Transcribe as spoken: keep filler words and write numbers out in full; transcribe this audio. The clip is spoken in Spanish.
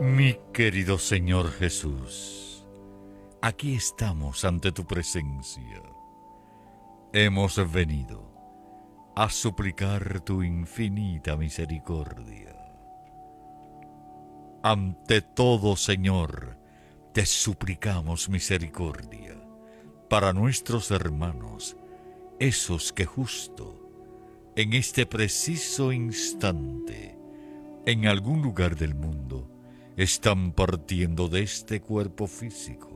Mi querido Señor Jesús, aquí estamos ante tu presencia. Hemos venido a suplicar tu infinita misericordia. Ante todo, Señor, te suplicamos misericordia para nuestros hermanos, esos que justo en este preciso instante, en algún lugar del mundo, están partiendo de este cuerpo físico.